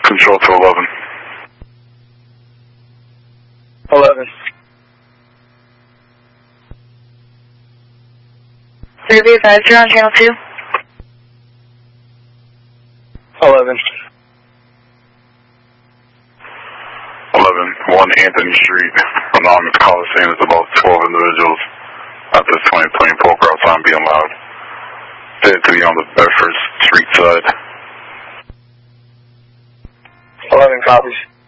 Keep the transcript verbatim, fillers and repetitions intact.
Control to eleven. eleven. May be advised, you're on channel two. eleven. eleven, one Anthony Street. Anonymous caller saying there's about twelve individuals at this twenty plane poker outside being loud. Said to be on the Bedford Street side. eleven copies.